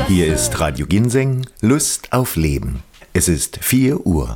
Hier ist Radio Ginseng, Lust auf Leben. Es ist 4 Uhr.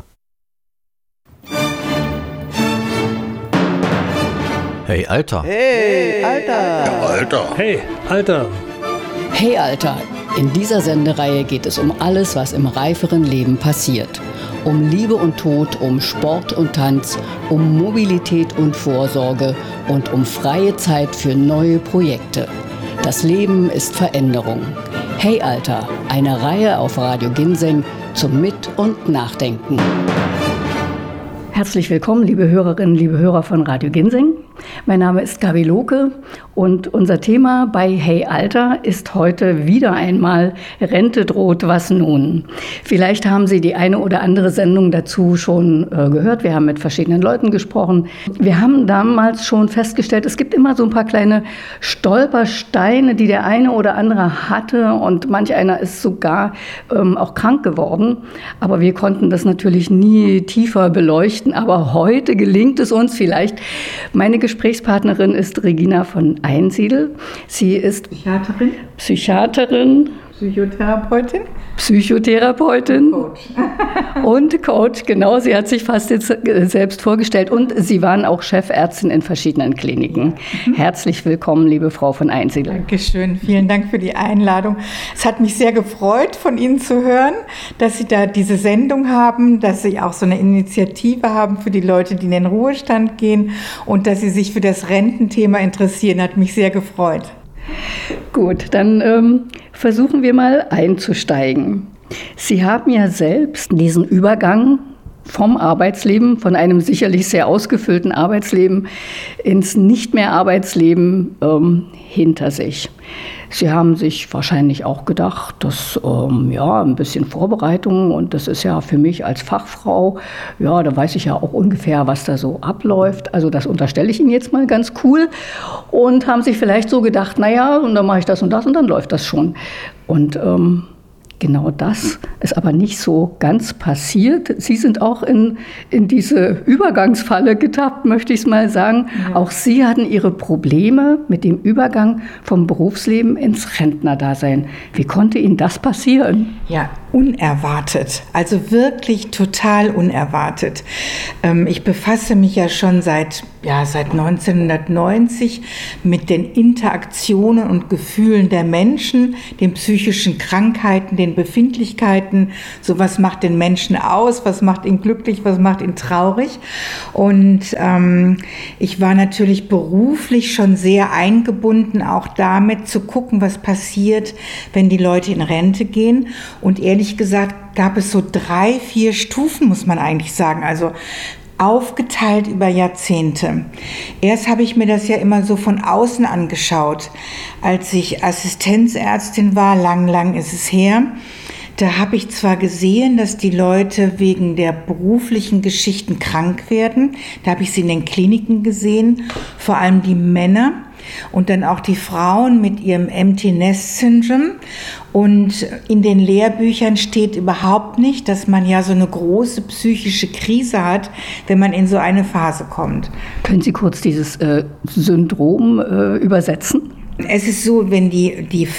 Hey, Alter. Hey, Alter. Ja, Alter. Hey, Alter. Hey, Alter. In dieser Sendereihe geht es um alles, was im reiferen Leben passiert. Um Liebe und Tod, um Sport und Tanz, um Mobilität und Vorsorge und um freie Zeit für neue Projekte. Das Leben ist Veränderung. Hey, Alter. Eine Reihe auf Radio Ginseng zum Mit- und Nachdenken. Herzlich willkommen, liebe Hörerinnen, liebe Hörer von Radio Ginseng. Mein Name ist Gabi Lohke und unser Thema bei Hey Alter ist heute wieder einmal Rente droht, was nun? Vielleicht haben Sie die eine oder andere Sendung dazu schon gehört. Wir haben mit verschiedenen Leuten gesprochen. Wir haben damals schon festgestellt, es gibt immer so ein paar kleine Stolpersteine, die der eine oder andere hatte und manch einer ist sogar auch krank geworden. Aber wir konnten das natürlich nie tiefer beleuchten. Aber heute gelingt es uns vielleicht. Meine Gesprächspartnerin ist Regina von Einsiedel. Sie ist Psychiaterin, Psychotherapeutin und Coach. Genau, sie hat sich fast jetzt selbst vorgestellt. Und Sie waren auch Chefärztin in verschiedenen Kliniken. Herzlich willkommen, liebe Frau von Einsiedel. Dankeschön, vielen Dank für die Einladung. Es hat mich sehr gefreut, von Ihnen zu hören, dass Sie da diese Sendung haben, dass Sie auch so eine Initiative haben für die Leute, die in den Ruhestand gehen und dass Sie sich für das Rententhema interessieren. Hat mich sehr gefreut. Gut, dann versuchen wir mal einzusteigen. Sie haben ja selbst diesen Übergang vom Arbeitsleben, von einem sicherlich sehr ausgefüllten Arbeitsleben ins nicht mehr Arbeitsleben hinter sich. Sie haben sich wahrscheinlich auch gedacht, dass ein bisschen Vorbereitung und das ist ja für mich als Fachfrau, ja, da weiß ich ja auch ungefähr, was da so abläuft. Also das unterstelle ich Ihnen jetzt mal ganz cool und haben sich vielleicht so gedacht, naja, und dann mache ich das und dann läuft das schon. Und genau das ist aber nicht so ganz passiert. Sie sind auch in diese Übergangsfalle getappt, möchte ich es mal sagen. Ja. Auch Sie hatten Ihre Probleme mit dem Übergang vom Berufsleben ins Rentnerdasein. Wie konnte Ihnen das passieren? Ja, unerwartet. Also wirklich total unerwartet. Ich befasse mich ja schon seit 1990 mit den Interaktionen und Gefühlen der Menschen, den psychischen Krankheiten, den Befindlichkeiten. So, was macht den Menschen aus? Was macht ihn glücklich? Was macht ihn traurig? Und ich war natürlich beruflich schon sehr eingebunden, auch damit zu gucken, was passiert, wenn die Leute in Rente gehen. Und ehrlich gesagt gab es so 3, 4 Stufen, muss man eigentlich sagen. Also aufgeteilt über Jahrzehnte. Erst habe ich mir das ja immer so von außen angeschaut. Als ich Assistenzärztin war, lang ist es her, da habe ich zwar gesehen, dass die Leute wegen der beruflichen Geschichten krank werden. Da habe ich sie in den Kliniken gesehen, vor allem die Männer und dann auch die Frauen mit ihrem Empty Nest Syndrome. Und in den Lehrbüchern steht überhaupt nicht, dass man ja so eine große psychische Krise hat, wenn man in so eine Phase kommt. Können Sie kurz dieses Syndrom übersetzen? Es ist so, wenn die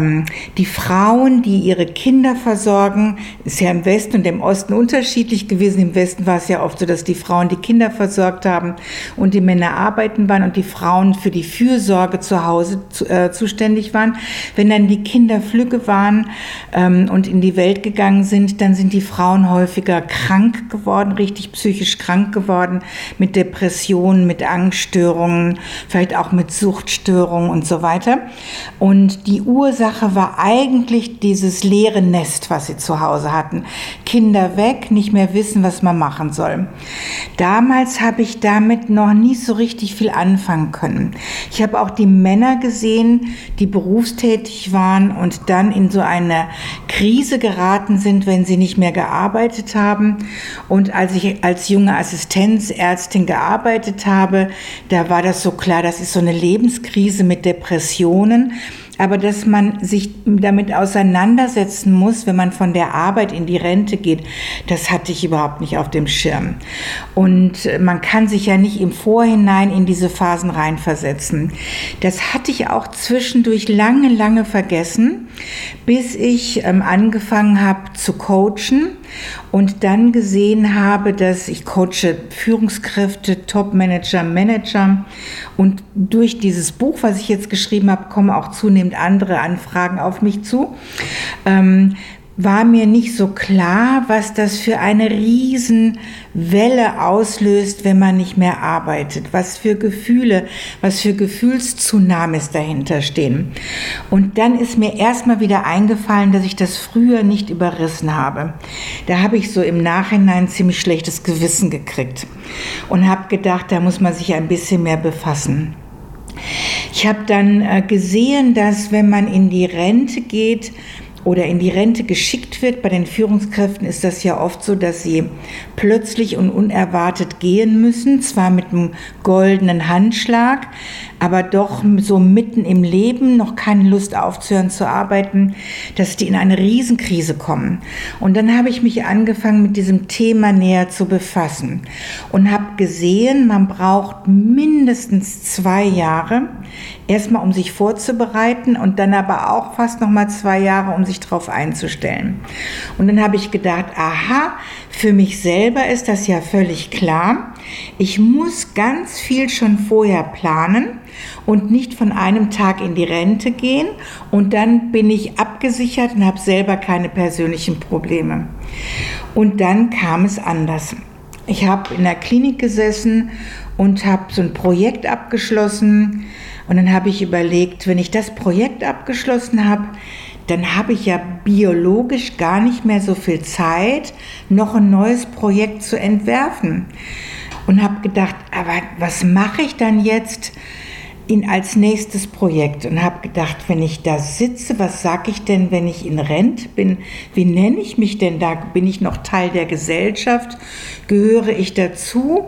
Frauen, die ihre Kinder versorgen, ist ja im Westen und im Osten unterschiedlich gewesen. Im Westen war es ja oft so, dass die Frauen die Kinder versorgt haben und die Männer arbeiten waren und die Frauen für die Fürsorge zu Hause zuständig waren. Wenn dann die Kinder flügge waren und in die Welt gegangen sind, dann sind die Frauen häufiger krank geworden, richtig psychisch krank geworden, mit Depressionen, mit Angststörungen, vielleicht auch mit Suchtstörungen und so weiter. Und die Ursache war eigentlich dieses leere Nest, was sie zu Hause hatten. Kinder weg, nicht mehr wissen, was man machen soll. Damals habe ich damit noch nie so richtig viel anfangen können. Ich habe auch die Männer gesehen, die berufstätig waren und dann in so eine Krise geraten sind, wenn sie nicht mehr gearbeitet haben. Und als ich als junge Assistenzärztin gearbeitet habe, da war das so klar, das ist so eine Lebenskrise mit Depressionen. aber dass man sich damit auseinandersetzen muss, wenn man von der Arbeit in die Rente geht, das hatte ich überhaupt nicht auf dem Schirm. Und man kann sich ja nicht im Vorhinein in diese Phasen reinversetzen. Das hatte ich auch zwischendurch lange vergessen, bis ich angefangen habe zu coachen und dann gesehen habe, dass ich coache Führungskräfte, Topmanager, Manager, und durch dieses Buch, was ich jetzt geschrieben habe, kommen auch zunehmend andere Anfragen auf mich zu, war mir nicht so klar, was das für eine Riesenwelle auslöst, wenn man nicht mehr arbeitet. Was für Gefühle, was für Gefühlstsunamis dahinter stehen. Und dann ist mir erstmal wieder eingefallen, dass ich das früher nicht überrissen habe. Da habe ich so im Nachhinein ziemlich schlechtes Gewissen gekriegt und habe gedacht, da muss man sich ein bisschen mehr befassen. Ich habe dann gesehen, dass wenn man in die Rente geht, oder in die Rente geschickt wird. Bei den Führungskräften ist das ja oft so, dass sie plötzlich und unerwartet gehen müssen, zwar mit einem goldenen Handschlag, aber doch so mitten im Leben, noch keine Lust aufzuhören zu arbeiten, dass die in eine Riesenkrise kommen. Und dann habe ich mich angefangen, mit diesem Thema näher zu befassen und habe gesehen, man braucht mindestens 2 Jahre, erstmal um sich vorzubereiten und dann aber auch fast nochmal 2 Jahre, um sich darauf einzustellen. Und dann habe ich gedacht, aha, für mich selber ist das ja völlig klar. Ich muss ganz viel schon vorher planen und nicht von einem Tag in die Rente gehen und dann bin ich abgesichert und habe selber keine persönlichen Probleme. Und dann kam es anders. Ich habe in der Klinik gesessen und habe so ein Projekt abgeschlossen und dann habe ich überlegt, wenn ich das Projekt abgeschlossen habe, dann habe ich ja biologisch gar nicht mehr so viel Zeit, noch ein neues Projekt zu entwerfen. Und habe gedacht, aber was mache ich dann jetzt als nächstes Projekt? Und habe gedacht, wenn ich da sitze, was sage ich denn, wenn ich in Rente bin? Wie nenne ich mich denn da? Bin ich noch Teil der Gesellschaft? Gehöre ich dazu?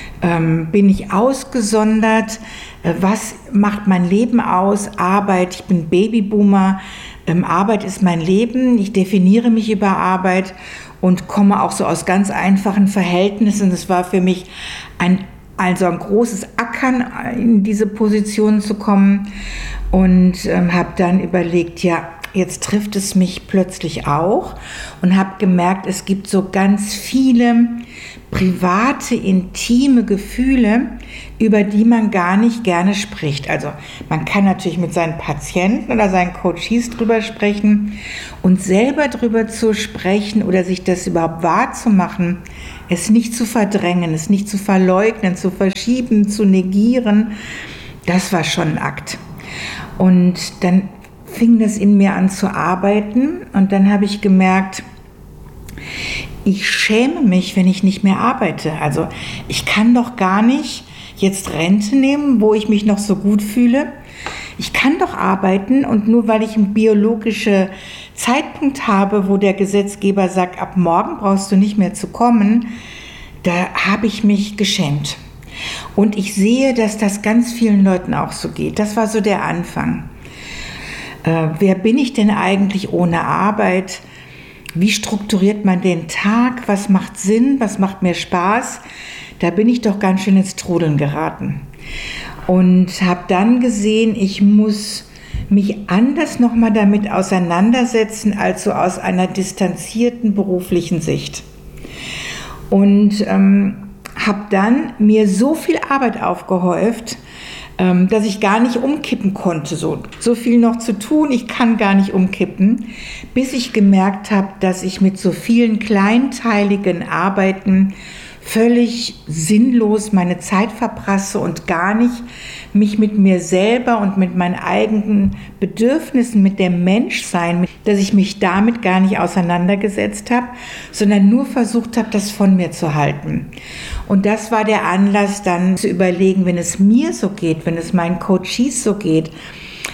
Bin ich ausgesondert? Was macht mein Leben aus? Arbeit, ich bin Babyboomer. Arbeit ist mein Leben. Ich definiere mich über Arbeit und komme auch so aus ganz einfachen Verhältnissen. Das war für mich ein großes Ackern, in diese Position zu kommen und habe dann überlegt, ja, jetzt trifft es mich plötzlich auch und habe gemerkt, es gibt so ganz viele private, intime Gefühle, über die man gar nicht gerne spricht. Also man kann natürlich mit seinen Patienten oder seinen Coaches drüber sprechen und selber drüber zu sprechen oder sich das überhaupt wahrzumachen, es nicht zu verdrängen, es nicht zu verleugnen, zu verschieben, zu negieren, das war schon ein Akt. Und dann fing das in mir an zu arbeiten und dann habe ich gemerkt, ich schäme mich, wenn ich nicht mehr arbeite. Also ich kann doch gar nicht jetzt Rente nehmen, wo ich mich noch so gut fühle. Ich kann doch arbeiten und nur weil ich einen biologischen Zeitpunkt habe, wo der Gesetzgeber sagt, ab morgen brauchst du nicht mehr zu kommen, da habe ich mich geschämt. Und ich sehe, dass das ganz vielen Leuten auch so geht. Das war so der Anfang. Wer bin ich denn eigentlich ohne Arbeit? Wie strukturiert man den Tag? Was macht Sinn? Was macht mir Spaß? Da bin ich doch ganz schön ins Trudeln geraten. Und habe dann gesehen, ich muss mich anders nochmal damit auseinandersetzen, als so aus einer distanzierten beruflichen Sicht. Und habe dann mir so viel Arbeit aufgehäuft, dass ich gar nicht umkippen konnte. So viel noch zu tun, ich kann gar nicht umkippen, bis ich gemerkt habe, dass ich mit so vielen kleinteiligen Arbeiten völlig sinnlos meine Zeit verprasse und gar nicht mich mit mir selber und mit meinen eigenen Bedürfnissen, mit dem Menschsein, dass ich mich damit gar nicht auseinandergesetzt habe, sondern nur versucht habe, das von mir zu halten. Und das war der Anlass, dann zu überlegen, wenn es mir so geht, wenn es meinen Coaches so geht,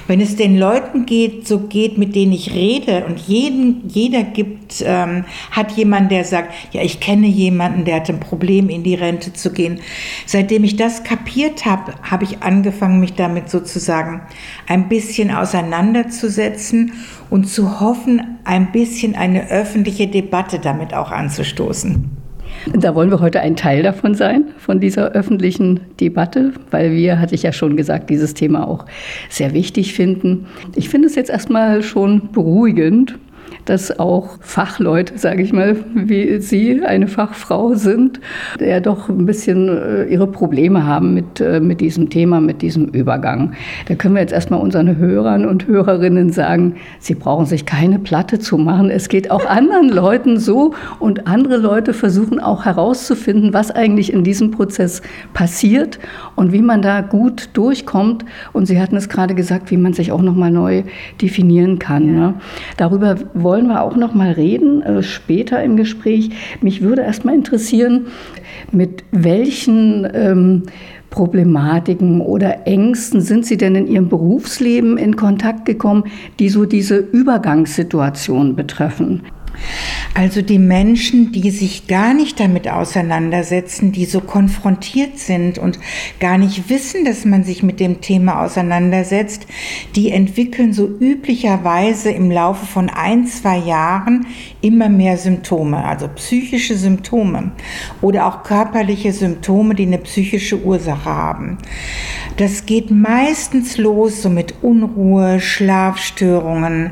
Wenn es den Leuten so geht, mit denen ich rede, und jeder hat jemanden, der sagt, ja, ich kenne jemanden, der hat ein Problem, in die Rente zu gehen. Seitdem ich das kapiert habe, habe ich angefangen, mich damit sozusagen ein bisschen auseinanderzusetzen und zu hoffen, ein bisschen eine öffentliche Debatte damit auch anzustoßen. Da wollen wir heute ein Teil davon sein, von dieser öffentlichen Debatte, weil wir, hatte ich ja schon gesagt, dieses Thema auch sehr wichtig finden. Ich finde es jetzt erstmal schon beruhigend, dass auch Fachleute, sage ich mal, wie Sie eine Fachfrau sind, ja doch ein bisschen ihre Probleme haben mit diesem Thema, mit diesem Übergang. Da können wir jetzt erstmal unseren Hörern und Hörerinnen sagen, sie brauchen sich keine Platte zu machen. Es geht auch anderen Leuten so, und andere Leute versuchen auch herauszufinden, was eigentlich in diesem Prozess passiert und wie man da gut durchkommt. Und Sie hatten es gerade gesagt, wie man sich auch nochmal neu definieren kann. Ne? Darüber wollen wir auch noch mal reden, später im Gespräch. Mich würde erst mal interessieren, mit welchen Problematiken oder Ängsten sind Sie denn in Ihrem Berufsleben in Kontakt gekommen, die so diese Übergangssituation betreffen? Also die Menschen, die sich gar nicht damit auseinandersetzen, die so konfrontiert sind und gar nicht wissen, dass man sich mit dem Thema auseinandersetzt, die entwickeln so üblicherweise im Laufe von 1-2 Jahren immer mehr Symptome, also psychische Symptome oder auch körperliche Symptome, die eine psychische Ursache haben. Das geht meistens los so mit Unruhe, Schlafstörungen,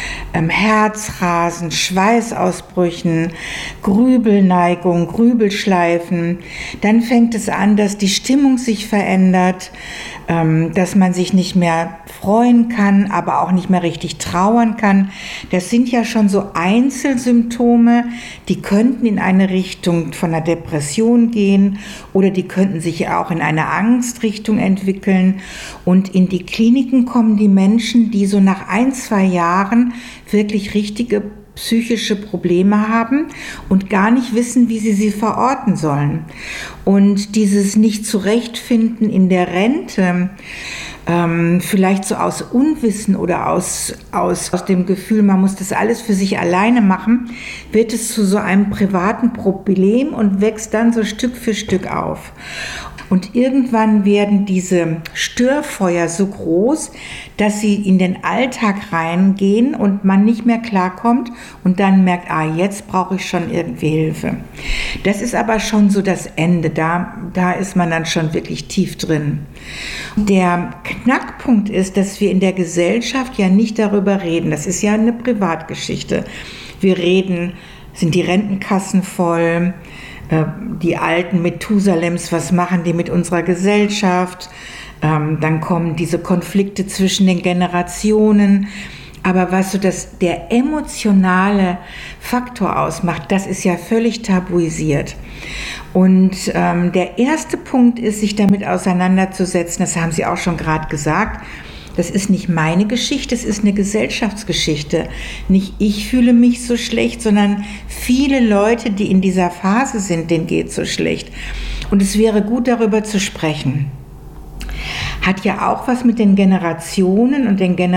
Herzrasen, Schweißausbrüchen, Grübelneigung, Grübelschleifen. Dann fängt es an, dass die Stimmung sich verändert, dass man sich nicht mehr freuen kann, aber auch nicht mehr richtig trauern kann. Das sind ja schon so Einzelsymptome, die könnten in eine Richtung von einer Depression gehen oder die könnten sich ja auch in eine Angstrichtung entwickeln. Und in die Kliniken kommen die Menschen, die so nach 1-2 Jahren wirklich richtige psychische Probleme haben und gar nicht wissen, wie sie verorten sollen. Und dieses Nicht-Zurechtfinden in der Rente, vielleicht so aus Unwissen oder aus dem Gefühl, man muss das alles für sich alleine machen, wird es zu so einem privaten Problem und wächst dann so Stück für Stück auf. Und irgendwann werden diese Störfeuer so groß, dass sie in den Alltag reingehen und man nicht mehr klarkommt und dann merkt, jetzt brauche ich schon irgendwie Hilfe. Das ist aber schon so das Ende, da ist man dann schon wirklich tief drin. Der Knackpunkt ist, dass wir in der Gesellschaft ja nicht darüber reden. Das ist ja eine Privatgeschichte. Wir reden, sind die Rentenkassen voll? Die alten Methusalems, was machen die mit unserer Gesellschaft? Dann kommen diese Konflikte zwischen den Generationen. Aber was so der emotionale Faktor ausmacht, das ist ja völlig tabuisiert. Und der erste Punkt ist, sich damit auseinanderzusetzen, das haben Sie auch schon gerade gesagt, das ist nicht meine Geschichte, es ist eine Gesellschaftsgeschichte. Nicht ich fühle mich so schlecht, sondern viele Leute, die in dieser Phase sind, denen geht es so schlecht. Und es wäre gut, darüber zu sprechen. Hat ja auch was mit den Generationen und den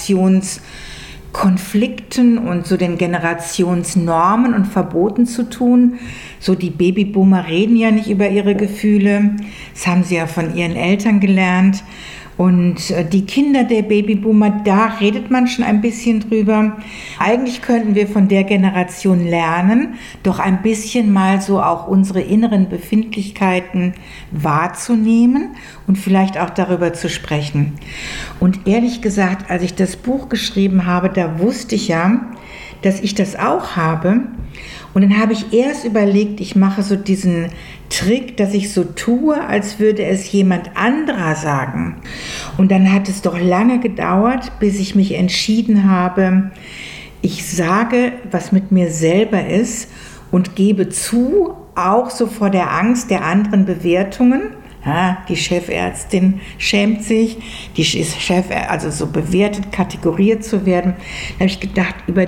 Generationskonflikten und so den Generationsnormen und Verboten zu tun. So die Babyboomer reden ja nicht über ihre Gefühle. Das haben sie ja von ihren Eltern gelernt. Und die Kinder der Babyboomer, da redet man schon ein bisschen drüber. Eigentlich könnten wir von der Generation lernen, doch ein bisschen mal so auch unsere inneren Befindlichkeiten wahrzunehmen und vielleicht auch darüber zu sprechen. Und ehrlich gesagt, als ich das Buch geschrieben habe, da wusste ich ja, dass ich das auch habe. Und dann habe ich erst überlegt, ich mache so diesen Trick, dass ich so tue, als würde es jemand anderer sagen. Und dann hat es doch lange gedauert, bis ich mich entschieden habe, ich sage, was mit mir selber ist und gebe zu, auch so vor der Angst der anderen Bewertungen. Ja, die Chefärztin schämt sich, die ist also so bewertet, kategoriert zu werden. Da habe ich gedacht, über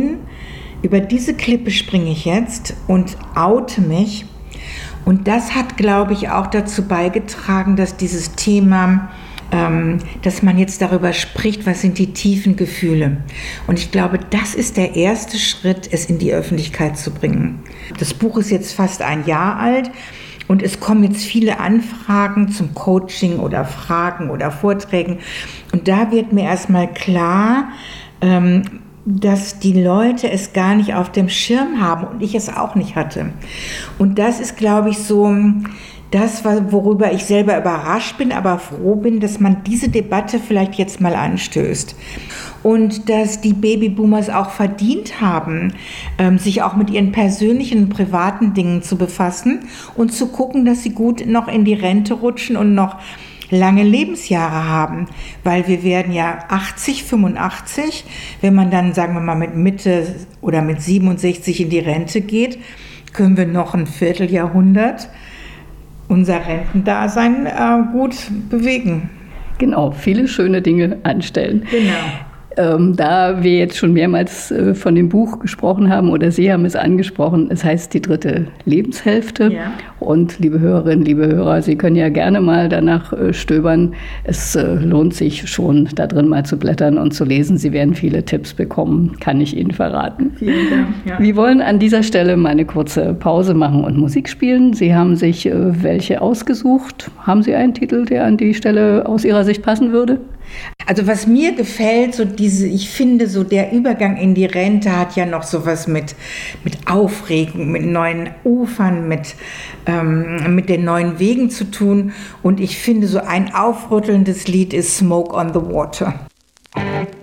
diese Klippe springe ich jetzt und oute mich. Und das hat, glaube ich, auch dazu beigetragen, dass dieses Thema dass man jetzt darüber spricht, was sind die tiefen Gefühle. Und ich glaube, das ist der erste Schritt, es in die Öffentlichkeit zu bringen. Das Buch ist jetzt fast ein Jahr alt. Und es kommen jetzt viele Anfragen zum Coaching oder Fragen oder Vorträgen. Und da wird mir erstmal klar, dass die Leute es gar nicht auf dem Schirm haben und ich es auch nicht hatte. Und das ist, glaube ich, so das, worüber ich selber überrascht bin, aber froh bin, dass man diese Debatte vielleicht jetzt mal anstößt. Und dass die Babyboomers auch verdient haben, sich auch mit ihren persönlichen, privaten Dingen zu befassen und zu gucken, dass sie gut noch in die Rente rutschen und noch lange Lebensjahre haben, weil wir werden ja 80, 85, wenn man dann, sagen wir mal, mit Mitte oder mit 67 in die Rente geht, können wir noch ein Vierteljahrhundert unser Rentendasein gut bewegen. Genau, viele schöne Dinge anstellen. Genau. Da wir jetzt schon mehrmals von dem Buch gesprochen haben oder Sie haben es angesprochen, es heißt die dritte Lebenshälfte. Ja. Und liebe Hörerinnen, liebe Hörer, Sie können ja gerne mal danach stöbern. Es lohnt sich schon, da drin mal zu blättern und zu lesen. Sie werden viele Tipps bekommen, kann ich Ihnen verraten. Vielen Dank. Ja. Wir wollen an dieser Stelle mal eine kurze Pause machen und Musik spielen. Sie haben sich welche ausgesucht. Haben Sie einen Titel, der an die Stelle aus Ihrer Sicht passen würde? Also was mir gefällt, ich finde so der Übergang in die Rente hat ja noch sowas mit Aufregung, mit neuen Ufern, mit den neuen Wegen zu tun. Und ich finde so ein aufrüttelndes Lied ist Smoke on the Water.